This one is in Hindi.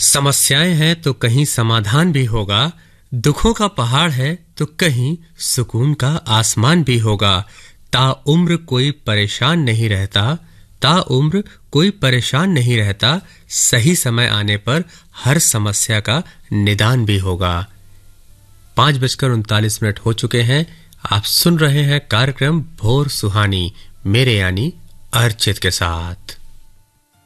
समस्याएं हैं तो कहीं समाधान भी होगा, दुखों का पहाड़ है तो कहीं सुकून का आसमान भी होगा। ताउम्र कोई परेशान नहीं रहता, ताउम्र कोई परेशान नहीं रहता, सही समय आने पर हर समस्या का निदान भी होगा। 5:39 हो चुके हैं। आप सुन रहे हैं कार्यक्रम भोर सुहानी, मेरे यानी अर्चित के साथ।